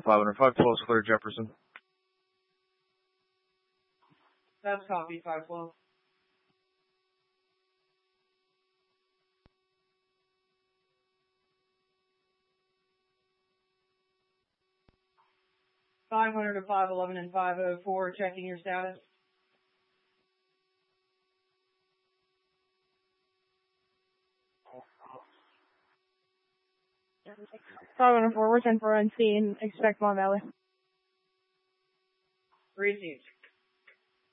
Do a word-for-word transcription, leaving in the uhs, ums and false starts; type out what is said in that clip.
five hundred five twelve, clear Jefferson. That's copy, five twelve. five hundred to five eleven and five oh four, checking your status. five hundred four, we're ten for unseen. Expect Mon Valley. Received.